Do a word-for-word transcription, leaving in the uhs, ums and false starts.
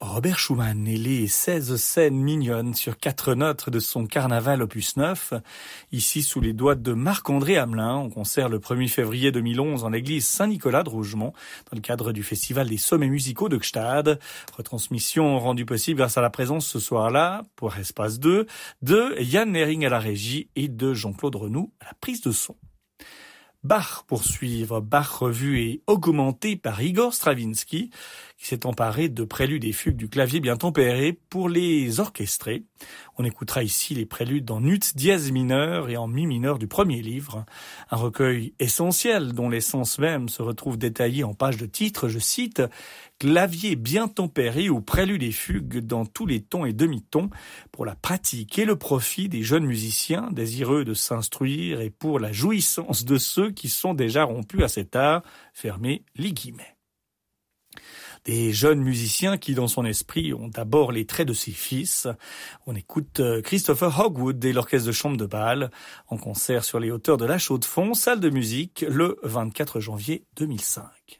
Robert Schumann et les seize scènes mignonnes sur quatre notes de son Carnaval opus neuf, ici sous les doigts de Marc-André Hamelin, en concert le premier février deux mille onze en l'église Saint-Nicolas de Rougemont, dans le cadre du Festival des sommets musicaux de Gstad. Retransmission rendue possible grâce à la présence ce soir-là, pour Espace deux, de Yann Nering à la régie et de Jean-Claude Renoux à la prise de son. Bach pour suivre, Bach revu et augmenté par Igor Stravinsky, qui s'est emparé de préludes et fugues du clavier bien tempéré pour les orchestrer. On écoutera ici les préludes en ut dièse mineur et en mi mineur du premier livre, un recueil essentiel dont l'essence même se retrouve détaillée en page de titre, je cite, « Clavier bien tempéré ou préludes et fugues dans tous les tons et demi-tons pour la pratique et le profit des jeunes musiciens désireux de s'instruire et pour la jouissance de ceux qui sont déjà rompus à cet art », fermez les guillemets. Des jeunes musiciens qui, dans son esprit, ont d'abord les traits de ses fils. On écoute Christopher Hogwood et l'orchestre de chambre de Bâle en concert sur les hauteurs de la Chaux-de-Fonds, salle de musique, le vingt-quatre janvier deux mille cinq.